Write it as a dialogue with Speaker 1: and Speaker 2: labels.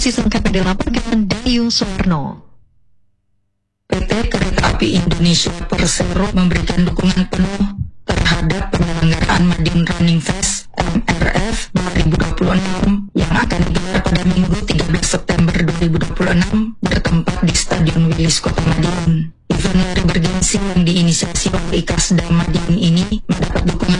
Speaker 1: selengkapnya dilaporkan Dayu Suwarno.
Speaker 2: PT Kereta Api Indonesia Persero memberikan dukungan penuh terhadap penyelenggaraan Madiun Running Fest MRF 2026 yang akan digelar pada Minggu 13 September 2026 bertempat di Stadion Wilis Kota Madiun. Event lari bergensi yang diinisiasi oleh Ikasda Madiun ini mendapat dukungan